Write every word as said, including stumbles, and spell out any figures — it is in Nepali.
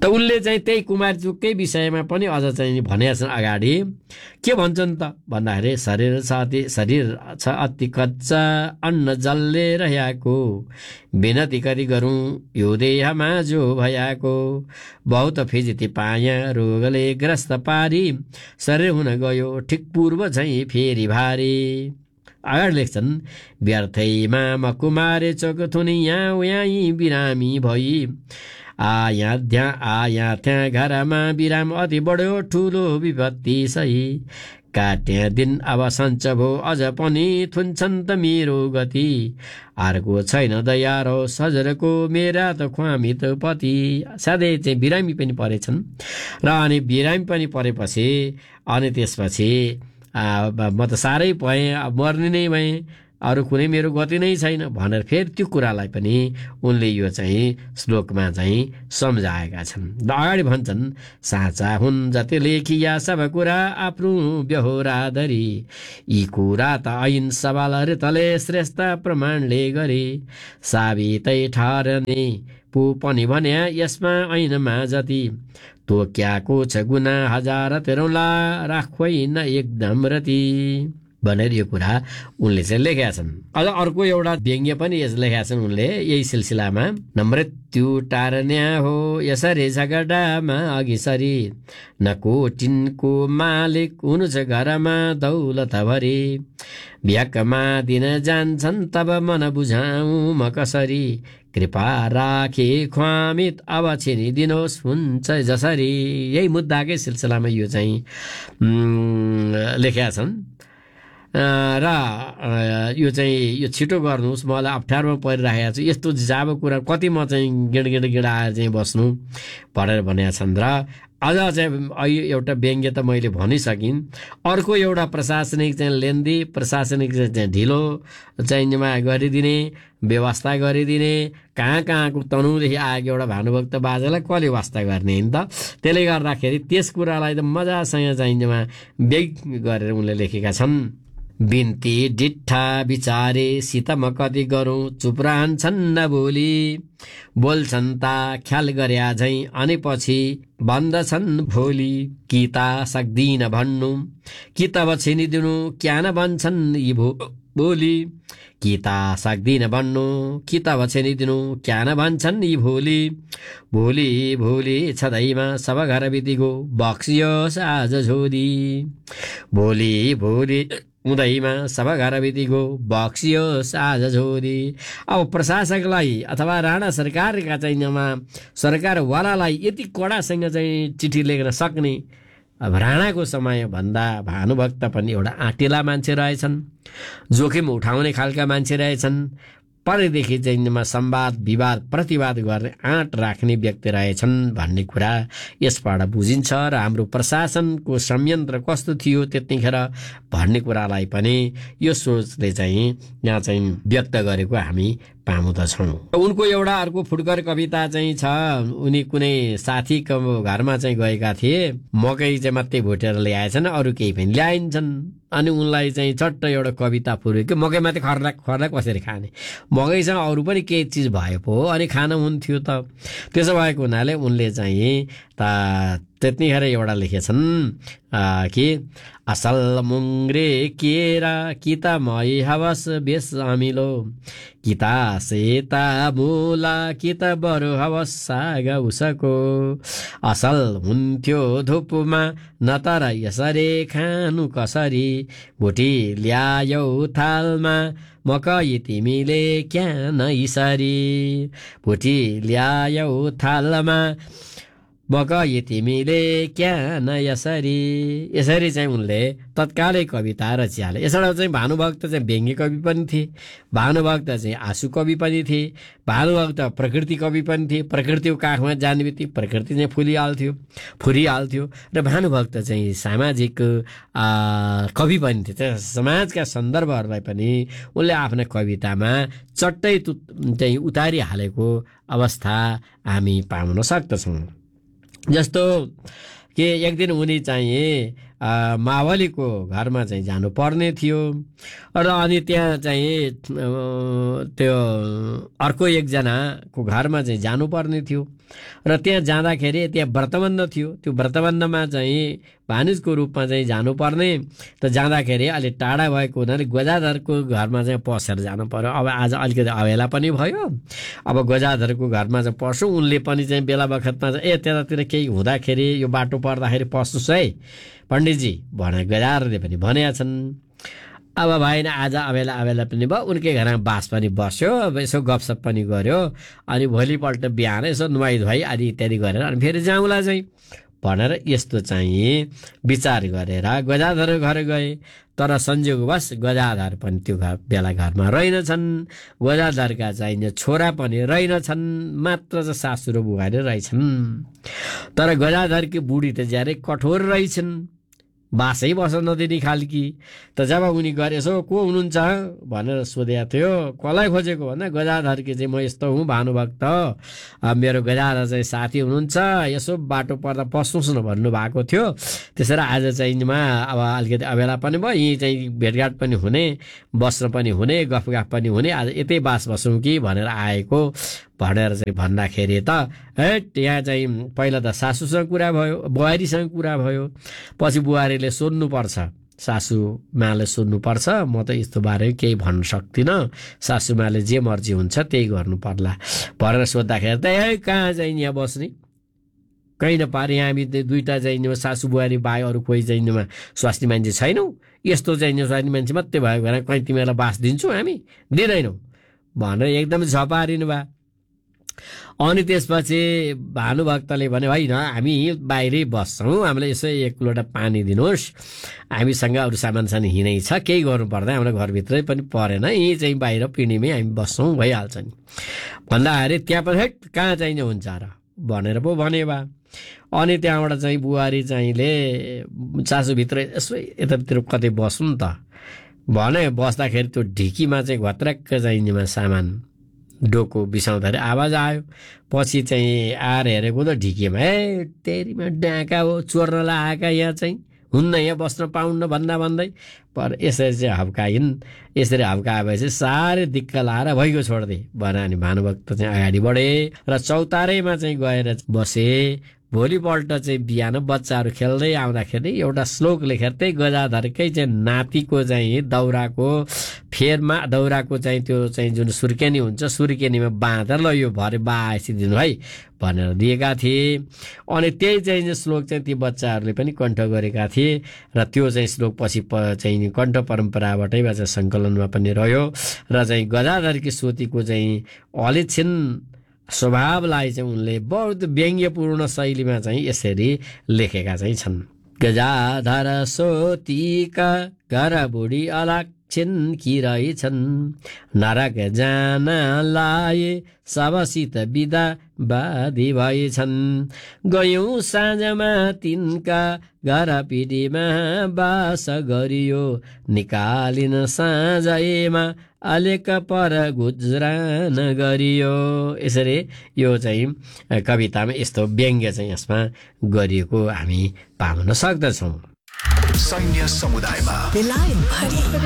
उनले चाहिँ त्यही कुमारचुककै विषयमा पनि अझ चाहिँ भनेका छन् अगाडि। के भन्छन् त भन्दाखेरि शरीर छ अति शरीर छ अति कच्चा अन्न जलले रहेको विनती करी गरौँ यो देहमा जो भयाको बहुत फिजिती पाया रोगले ग्रस्त पारी शरीर हुन गयो ठिक पूर्व चाहिँ फेरि भारी। अगाडि लेख्छन् व्यर्थैमा म कुमारे चोक थुनी यहाँ यहीँ बिरामी भई आया त्यहाँ आया त्यहाँ घरमा बिराम अति बढ्यो ठुलो विपत्ति सही काट्या दिन अब सञ्च भो अझ पनि थुन्छन् त मेरो गति अर्को छैन दयारो सजरको मेरा त ख्वामित पति। साथै चाहिँ बिरामी पनि परेछन् र अनि बिरामी पनि परेपछि अनि त्यसपछि म त साह्रै भएँ मर्ने नै भएँ अरू कुनै मेरो गति नै छैन भनेर फेरि त्यो कुरालाई पनि उनले यो चाहिँ श्लोकमा चाहिँ सम्झाएका छन्। र अगाडि भन्छन् साँचा हुन् जति लेखिया सब कुरा आफ्नो व्यहोराधरी यी कुरा त ऐन सवाल ऋतले श्रेष्ठ प्रमाणले गरे साबितै ठहरने पो पनि भन्या यसमा ऐनमा जति तोक्याको छ गुना हजार तेह्रौँला राख्दैन एकदम रति भनेर यो कुरा उनले चाहिँ लेखेका छन्। अझ अर्को एउटा व्यङ्ग्य पनि यस लेखेका छन् उनले यही सिलसिलामा न मृत्यु टार्न्या हो यसरी झगडामा अघि सरी न कोटिनको मालिक हुनु छ घरमा दौलत भरी भ्याकमा दिन जान्छन् तब मन बुझाउँ म कसरी कृपा राखे ख्वामित अब छिनिदिनुहोस् हुन्छ जसरी। यही मुद्दाकै सिलसिलामा यो चाहिँ लेखेका छन् र यो चाहिँ यो छिटो गर्नुहोस् मलाई अप्ठ्यारोमा परिराखेको छु यस्तो जाबो कुरा कति म चाहिँ गिड गिड गिडाएर चाहिँ बस्नु भनेर भनेका छन्। र अझ चाहिँ एउटा व्यङ्ग्य त मैले भनिसकिन्। अर्को एउटा प्रशासनिक चाहिँ लेन्दी प्रशासनिक चाहिँ ढिलो चाहिँ गरिदिने व्यवस्था गरिदिने कहाँ कहाँको तनुदेखि आएको एउटा भानुभक्त बाजेलाई कसले वास्ता गर्ने नि त। त्यसले गर्दाखेरि त्यस कुरालाई त मजासँग चाहिँमा व्यङ्ग गरेर उनले लेखेका छन्। बिन्ती डिट्ठा विचारे सित म कति गरौँ चुप रहन्छन् न बोली बोल्छन् ता ख्याल गर्या झैँ अनि पछि भन्दछन् भोलि कि ता सक्दिन भन्नु कि तब छिनिदिनु क्या न भन्छन् यी भो भोलि कि ता सक्दिन भन्नु कि तब छिनिदिनु क्या न भन्छन् यी भोलि भोलि भोलि छँदैमा सब घर बितिगो बक्सियोस् आज झोली भोलि भोलि हुँदैमा सब घर बितिगो बक्सियोस् आज झोली। अब प्रशासकलाई अथवा राणा सरकारका चाहिँ सरकारवालालाई यति कडासँग चाहिँ चिठी लेख्न सक्ने अब राणाको समय भन्दा भानुभक्त पनि एउटा आँटिला मान्छे रहेछन् जोखिम उठाउने खालका मान्छे रहेछन् परेदेखि चाहिँ संवाद विवाद प्रतिवाद गर्ने आँट राख्ने व्यक्ति रहेछन् भन्ने कुरा यसबाट बुझिन्छ। र हाम्रो प्रशासनको संयन्त्र कस्तो थियो त्यतिखेर भन्ने कुरालाई पनि यो सोचले चाहिँ यहाँ चाहिँ व्यक्त गरेको हामी पाउँदछौँ। उनको एउटा अर्को फुटकर कविता चाहिँ छ। उनी कुनै साथीको घरमा चाहिँ गएका थिए मकै चाहिँ मात्रै भुटेर ल्याएछन् अरू केही पनि ल्याइन्छन् अनि उनलाई चाहिँ चट्ट एउटा कविता फुर्यो कि मकै मात्रै खर्ला खर्ला कसरी खाने मकैसँग अरू पनि केही चिज भए पो अनि खान हुन्थ्यो त। त्यसो भएको हुनाले उनले चाहिँ त त्यतिखेर एउटा लेखेछन् कि असल मुङ्ग्रे केरा किता मै हवस बेस अमिलो किता सेता मुला किता बरु हवस साग उसको असल हुन्थ्यो धुपमा न तर यसरी खानु कसरी भुटी ल्यायौ थालमा मकै तिमीले क्या न यसरी भुटी ल्यायौ थालमा मकै तिमीले क्या न यसरी यसरी चाहिँ उनले तत्कालै कविता रचिहाले। यसबाट चाहिँ भानुभक्त चाहिँ व्यङ्ग्य कवि पनि थिए भानुभक्त चाहिँ आँसु कवि पनि थिए भानुभक्त प्रकृति कवि पनि थिए प्रकृतिको काखमा जाने बित्तिकै प्रकृति चाहिँ फुलिहाल्थ्यो फुरिहाल्थ्यो र भानुभक्त चाहिँ सामाजिक कवि पनि थिए समाजका सन्दर्भहरूलाई पनि उनले आफ्ना कवितामा चट्टै चाहिँ उतारिहालेको अवस्था हामी पाउन सक्दछौँ। जस्तो कि एक दिन उनी चाहिँ मावलीको घरमा चाहिँ जानुपर्ने थियो र अनि त्यहाँ चाहिँ त्यो अर्को एकजनाको घरमा चाहिँ जानुपर्ने थियो र त्यहाँ जाँदाखेरि त्यहाँ व्रतबन्ध थियो। त्यो व्रतबन्धमा चाहिँ भानिजको रूपमा चाहिँ जानुपर्ने त जाँदाखेरि अलि टाढा भएको हुनाले गजाधरको घरमा चाहिँ पसेर जानु पर्यो। अब आज अलिकति अवेला पनि भयो। अब गजाधरको घरमा चाहिँ पस्छु, उनले पनि चाहिँ बेला बखतमा चाहिँ ए त्यतातिर केही हुँदाखेरि यो बाटो पर्दाखेरि पस्नुहोस् है पण्डितजी भने गजाधरले पनि भनेका छन्। अब भएन, आज अबेला अबेला पनि भयो, उनकै घरमा बास पनि बस्यो, अब यसो गफसप पनि गर्यो। अनि भोलिपल्ट बिहान यसो नुहाई धुवाई आदि इत्यादि गरेर अनि फेरि जाउँला चाहिँ भनेर यस्तो चाहिँ विचार गरेर गजाधर घर गए। तर संयोगवश गजाधर पनि त्यो घर बेला घरमा रहेनछन्। गजाधरका चाहिँ छोरा पनि रहेनछन्, मात्र चाहिँ सासु र बुहारी रहेछन्। तर गजाधरकी बुढी त ज्यादै कठोर रहेछन्, बासै बस्न नदिने खालकी। त जब उनी गरे यसो को हुनुहुन्छ भनेर सोधेको थियो, कसलाई खोजेको भन्दा गजाधरकी चाहिँ म यस्तो हुँ भानुभक्त, मेरो गजाधर चाहिँ साथी हुनुहुन्छ, यसो बाटो पर्दा पस्नुहोस् न भन्नुभएको थियो। त्यसरी आज चाहिँमा अब अलिकति अबेला पनि भयो, यहीँ चाहिँ भेटघाट पनि हुने, बस्न पनि हुने, गफगाफ पनि हुने, आज यतै बास बसौँ कि भनेर आएको भनेर चाहिँ भन्दाखेरि त हेट यहाँ चाहिँ पहिला त सासूसँग कुरा भयो, बुहारीसँग कुरा भयो, पछि बुहारीले सोध्नुपर्छ, सासूमाले सोध्नुपर्छ, म त यस्तो बारे केही भन्न सक्दिनँ, सासूमाले जे मर्जी हुन्छ त्यही गर्नु पर्ला भनेर सोद्धाखेरि त ए कहाँ चाहिँ यहाँ बस्ने, कहीँ नपारे यहाँ हामी दुईवटा चाहिँ सासू बुहारी बाहेक अरू कोही चाहिँ स्वास्नी मान्छे छैनौँ, यस्तो चाहिँ स्वास्नी मान्छे मात्रै भयो भने कहीँ तिमीलाई बास दिन्छौँ हामी, दिँदैनौँ भनेर एकदम झपारिनु भयो। अनि त्यसपछि भानुभक्तले भने होइन हामी बाहिरै बस्छौँ, हामीलाई यसो एक लोटा पानी दिनुहोस्, हामीसँग अरू सामान सानी हिँडै छ, केही गर्नु पर्दैन, हाम्रो घरभित्रै पनि परेन, यहीँ चाहिँ बाहिर पिँढीमै हामी बस्छौँ भइहाल्छ नि भन्दाखेरि त्यहाँ पनि हेट कहाँ चाहिने हुन्छ र भनेर पो भने बा। अनि त्यहाँबाट चाहिँ बुहारी चाहिँले सासूभित्र यसो यतातिर कतै बस्नु नि त भने, बस्दाखेरि त्यो ढिकीमा चाहिँ घत्रक्क चाहिनेमा सामान डोको बिसाउँदाखेरि आवाज आयो। पछि चाहिँ आएर हेरेको त ढिकीमा ए तेरीमा डाँका हो, चोर्न लगाएका यहाँ चाहिँ हुन्न, यहाँ बस्न पाउन्न भन्दा भन्दै पर यसरी चाहिँ हप्काइन्। यसरी हप्काएपछि साह्रै दिक्क लाएर भइगयो छोड्दै भने अनि भानुभक्त चाहिँ अगाडि बढे र चौतारैमा चाहिँ गएर बसे। भोलिपल्ट चाहिँ बिहान बच्चाहरू खेल्दै आउँदाखेरि एउटा श्लोक लेखेर त्यही गजाधरकै चाहिँ नातिको चाहिँ दाउराको फेरमा, दाउराको चाहिँ त्यो चाहिँ जुन सुर्केनी हुन्छ, सुर्केनीमा बाँधेर ल यो भरे बाएसी दिनु है भनेर दिएका थिए। अनि त्यही चाहिँ श्लोक चाहिँ ती बच्चाहरूले पनि कण्ठ गरेका थिए र त्यो चाहिँ श्लोक पछि चाहिँ कण्ठ परम्पराबाटै चाहिँ सङ्कलनमा पनि रह्यो र चाहिँ गजाधरकी सोतीको चाहिँ अलिक्षण स्वभावलाई चाहिँ उनले बहुत व्यङ्ग्यपूर्ण शैलीमा चाहिँ यसरी लेखेका चाहिँ छन्। गजाधर सोतीका घर बुढी अलक्षण कि रहेछन्, नरक जान लाए सबसित बिदा बाधी भएछन्, गयौँ साँझमा तिनका घर पिँढीमा बास गरियो, निकालिन साँझैमा अलेक पर गुजरान गरियो। यसरी यो चाहिँ कवितामा यस्तो व्यङ्ग्य चाहिँ यसमा गरिएको हामी पाउन सक्दछौँ। सैन्य समुदायमा बेलायत भरि